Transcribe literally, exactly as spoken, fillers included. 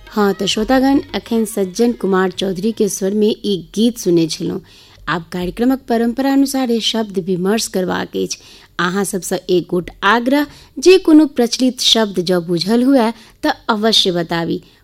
हाँ तो श्रोतागण अखन सज्जन कुमार चौधरी के स्वर में एक गीत सुने छलहुँ। आब कार्यक्रमक परंपरा अनुसार ए शब्द विमर्श करबाक अछि। अहाँ सबसँ एक गोट आग्रह, जे कोनो प्रचलित शब्द जँ बुझल हुए तऽ अवश्य बताबी।